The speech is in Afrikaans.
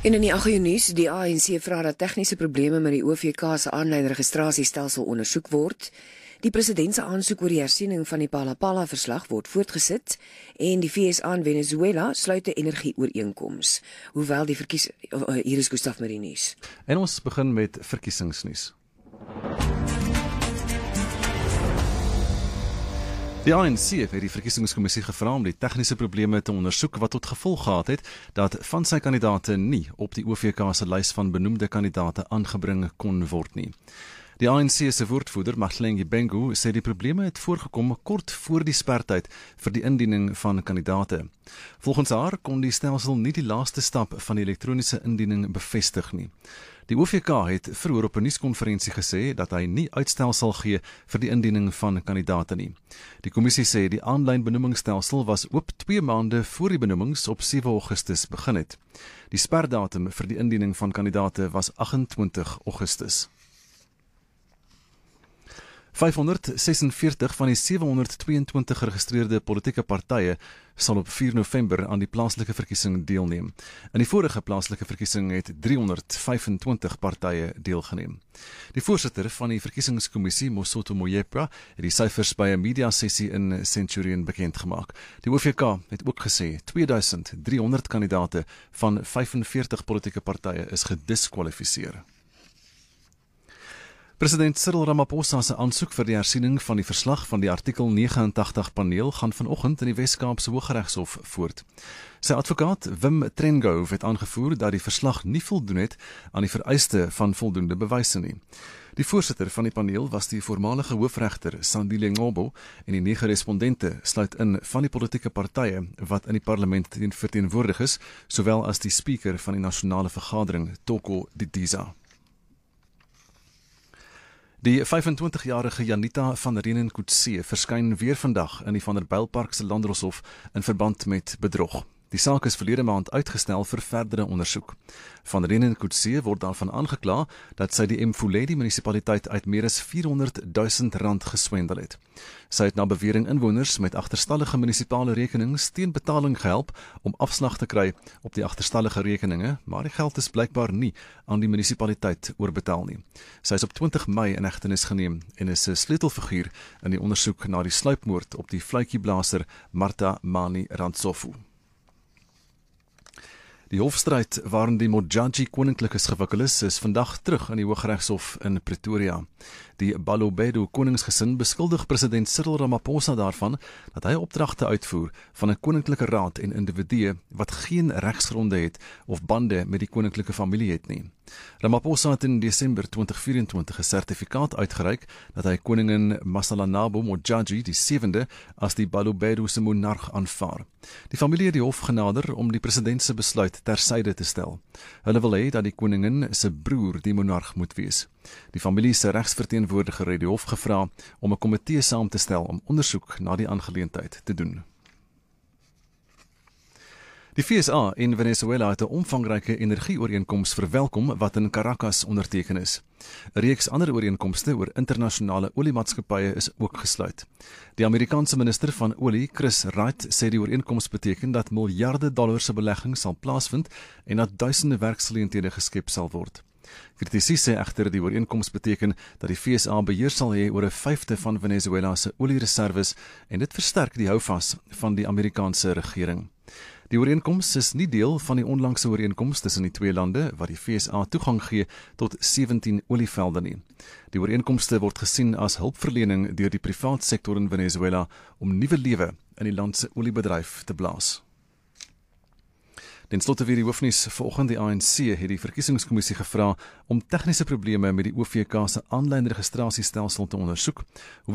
En in die agternuus, die ANC vra dat tegniese probleme met die OVK se aanlyn registrasiestelsel ondersoek word. Die president se aansoek oor die hersiening van die Palapala verslag word voortgesit en die VSA en Venezuela sluit 'n energieooreenkoms. Hoewel die hier is Gustaf met die nuus. En ons begin met verkiesingsnuus. Die ANC het die verkiesingskommissie gevra om die tegniese probleme te ondersoek wat tot gevolg gehad het dat van sy kandidaate nie op die OVK se lys van benoemde kandidaate aangebring kon word nie. Die ANC se woordvoerder, Mahlengi Bengu, sê die probleme het voorgekom kort voor die spertyd vir die indiening van kandidaate. Volgens haar kon die stelsel nie die laaste stap van die elektroniese indiening bevestig nie. Die OVK het vroeër op 'n nuuskonferensie gesê dat hy nie uitstel sal gee vir die indiening van kandidaate nie. Die kommissie sê die aanlyn benoemingsstelsel was oop 2 maande voor die benoemings op 7 Augustus begin het. Die sperdatum vir die indiening van kandidaate was 28 Augustus. 546 van die 722 geregistreerde politieke partye sal op 4 November aan die plaaslike verkiesing deelneem. In die vorige plaaslike verkiesing het 325 partye deelgeneem. Die voorsitter van die verkiesingskommissie, Mosotho Moyepa, het die syfers by 'n media-sessie in Centurion bekend gemaak. Die OVK het ook gesê 2300 kandidaate van 45 politieke partye is gediskwalifiseer. President Cyril Ramaphosa se aansoek vir die hersiening van die verslag van die artikel 89 paneel gaan vanoggend in die Wes-Kaapse Hooggeregshof voort. Sy advokaat Wim Trengove het aangevoer dat die verslag nie voldoen het aan die vereiste van voldoende bewyse nie. Die voorsitter van die paneel was die voormalige hoofregter Sandile Ngobo en die 9 respondente sluit in van die politieke partye wat in die parlement verteenwoordig is, sowel as die speaker van die nasionale vergadering, Toko Didiza. Die 25-jarige Janita van Renen-Coetzee verskyn weer vandag in die Vanderbijlpark se Landdroshof in verband met bedrog. Die saak is verlede maand uitgestel vir verdere ondersoek. Van Renen-Coetzee word daarvan aangekla dat sy die Mfuleni munisipaliteit uit meer as R400.000 geswendel het. Sy het na bewering inwoners met agterstallige munisipale rekenings teen betaling gehelp om afslag te kry op die agterstallige rekeninge, maar die geld is blykbaar nie aan die munisipaliteit oorbetaal nie. Sy is op 20 Mei in hegtenis geneem en is 'n sleutelfiguur in die ondersoek na die sluipmoord op die fluitjieblaser Martha Mani Rantsofu. Die hofstryd waarin die Modjadji koninklikes gewikkel is vandag terug in die Hooggeregshof in Pretoria. Die Balobedu koningsgesin beskuldig president Cyril Ramaphosa daarvan dat hy opdragte uitvoer van 'n koninklike raad en individue wat geen regsgronde het of bande met die koninklike familie het nie. Ramaphosa het in Desember 2024 'n sertifikaat uitgereik dat hy koningin Masalanabo Modjadji die 7de as die Balobedu se monarg aanvaar. Die familie het die hof genader om die president se besluit tersyde te stel. Hulle wil hê dat die koningin se broer die monarg moet wees. Die familie se regsverteenwoordiger het die hof gevra om 'n komitee saam te stel om ondersoek na die aangeleentheid te doen. Die VSA en Venezuela het 'n omvangryke energieooreenkoms verwelkom wat in Caracas onderteken is. 'n Reeks ander ooreenkomste oor internasionale oliemaatskappye is ook gesluit. Die Amerikaanse minister van olie, Chris Wright, sê die ooreenkoms beteken dat miljarde dollars se belegging sal plaasvind en dat duisende werksgeleenthede geskep sal word. Kritici sê egter die ooreenkoms beteken dat die VSA beheer sal hê oor 1/5 van Venezuela se oliereserwes en dit versterk die houvas van die Amerikaanse regering. Die ooreenkoms is nie deel van die onlangse ooreenkoms tussen die twee lande wat die VSA toegang gee tot 17 olievelde nie. Die ooreenkomste word gesien as hulpverlening deur die privaat sektor in Venezuela om nuwe lewe in die land se oliebedryf te blaas. Ten slotte weer die hoofnuus vanoggend. Die ANC het die verkiesingskommissie gevra om tegniese probleme met die OVK se aanlyn registrasiestelsel te ondersoek.